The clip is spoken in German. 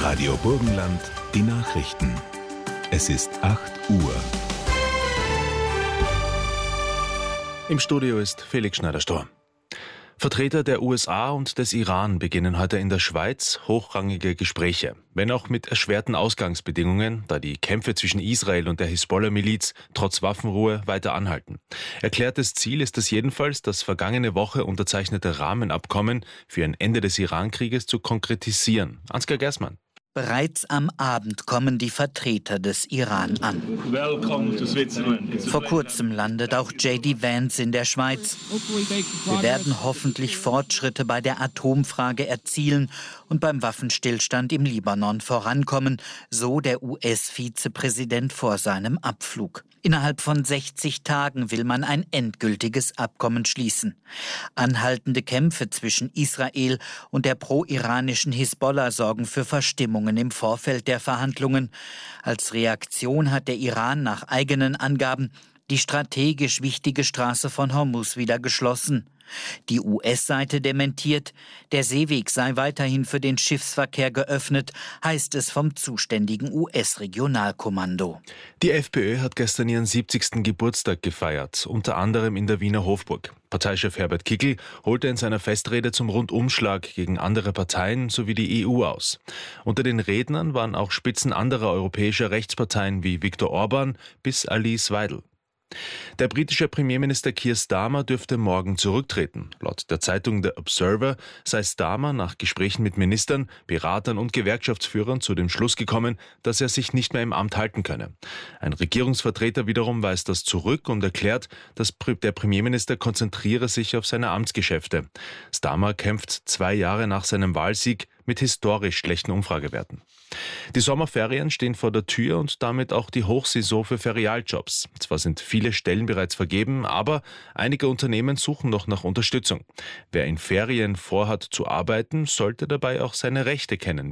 Radio Burgenland, die Nachrichten. Es ist 8 Uhr. Im Studio ist Felix Schneider-Stor. Vertreter der USA und des Iran beginnen heute in der Schweiz hochrangige Gespräche, wenn auch mit erschwerten Ausgangsbedingungen, da die Kämpfe zwischen Israel und der Hisbollah-Miliz trotz Waffenruhe weiter anhalten. Erklärtes Ziel ist es jedenfalls, das vergangene Woche unterzeichnete Rahmenabkommen für ein Ende des Iran-Krieges zu konkretisieren. Ansgar Gersmann. Bereits am Abend kommen die Vertreter des Iran an. Vor kurzem landet auch J.D. Vance in der Schweiz. Wir werden hoffentlich Fortschritte bei der Atomfrage erzielen und beim Waffenstillstand im Libanon vorankommen, so der US-Vizepräsident vor seinem Abflug. Innerhalb von 60 Tagen will man ein endgültiges Abkommen schließen. Anhaltende Kämpfe zwischen Israel und der pro-iranischen Hisbollah sorgen für Verstimmungen im Vorfeld der Verhandlungen. Als Reaktion hat der Iran nach eigenen Angaben die strategisch wichtige Straße von Hormuz wieder geschlossen. Die US-Seite dementiert, der Seeweg sei weiterhin für den Schiffsverkehr geöffnet, heißt es vom zuständigen US-Regionalkommando. Die FPÖ hat gestern ihren 70. Geburtstag gefeiert, unter anderem in der Wiener Hofburg. Parteichef Herbert Kickl holte in seiner Festrede zum Rundumschlag gegen andere Parteien sowie die EU aus. Unter den Rednern waren auch Spitzen anderer europäischer Rechtsparteien wie Viktor Orban bis Alice Weidel. Der britische Premierminister Keir Starmer dürfte morgen zurücktreten. Laut der Zeitung The Observer sei Starmer nach Gesprächen mit Ministern, Beratern und Gewerkschaftsführern zu dem Schluss gekommen, dass er sich nicht mehr im Amt halten könne. Ein Regierungsvertreter wiederum weist das zurück und erklärt, dass der Premierminister konzentriere sich auf seine Amtsgeschäfte. Starmer kämpft 2 Jahre nach seinem Wahlsieg mit historisch schlechten Umfragewerten. Die Sommerferien stehen vor der Tür und damit auch die Hochsaison für Ferialjobs. Zwar sind viele Stellen bereits vergeben, aber einige Unternehmen suchen noch nach Unterstützung. Wer in Ferien vorhat zu arbeiten, sollte dabei auch seine Rechte kennen,